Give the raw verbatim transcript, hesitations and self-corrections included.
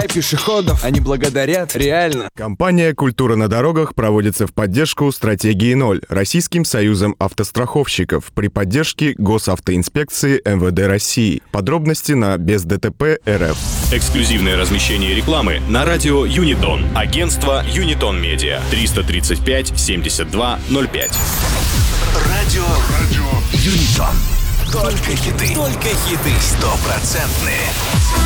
пешеходов, они благодарят, реально. Компания «Культура на дорогах» проводится в поддержку стратегии ноль Российским союзом автостраховщиков при поддержке Госавтоинспекции эм вэ дэ России. Подробности на без дэ тэ пэ точка эр эф. Эксклюзивное размещение рекламы на радио Юнитон. Агентство Юнитон Медиа. триста тридцать пять семьдесят два ноль пять. Радио, радио Юнитон. Только хиты. Только хиты. Стопроцентные.